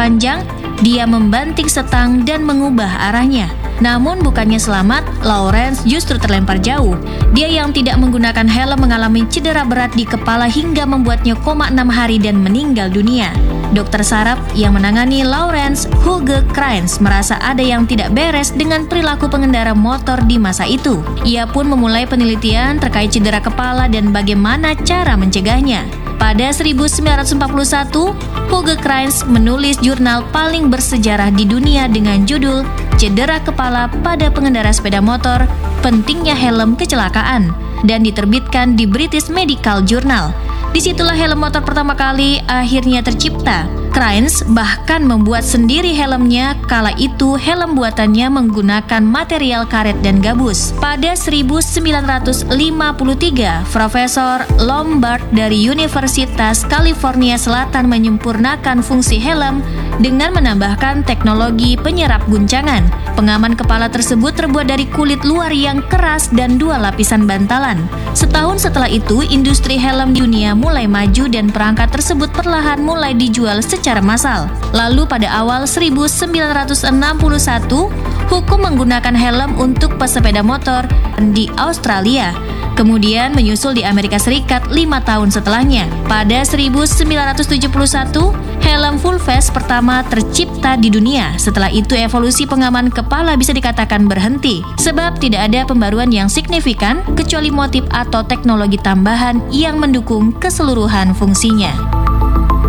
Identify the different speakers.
Speaker 1: panjang, dia membanting setang dan mengubah arahnya. Namun bukannya selamat, Lawrence justru terlempar jauh. Dia yang tidak menggunakan helm mengalami cedera berat di kepala hingga membuatnya koma 6 hari dan meninggal dunia. Dokter saraf yang menangani Lawrence, Hugo Kraens, merasa ada yang tidak beres dengan perilaku pengendara motor di masa itu. Ia pun memulai penelitian terkait cedera kepala dan bagaimana cara mencegahnya. Pada 1941, Hugo Kraens menulis jurnal paling bersejarah di dunia dengan judul Cedera Kepala pada Pengendara Sepeda Motor, Pentingnya Helm Kecelakaan, dan diterbitkan di British Medical Journal. Disitulah helm motor pertama kali akhirnya tercipta. Kraens bahkan membuat sendiri helmnya, kala itu helm buatannya menggunakan material karet dan gabus. Pada 1953, Profesor Lombard dari Universitas California Selatan menyempurnakan fungsi helm dengan menambahkan teknologi penyerap guncangan. Pengaman kepala tersebut terbuat dari kulit luar yang keras dan 2 lapisan bantalan. Setahun setelah itu, industri helm di dunia mulai maju dan perangkat tersebut perlahan mulai dijual secara massal. Lalu pada awal 1961, hukum menggunakan helm untuk pesepeda motor di Australia. Kemudian menyusul di Amerika Serikat 5 tahun setelahnya. Pada 1971, helm full face pertama tercipta di dunia. Setelah itu evolusi pengaman kepala bisa dikatakan berhenti, sebab tidak ada pembaruan yang signifikan kecuali motif atau teknologi tambahan yang mendukung keseluruhan fungsinya.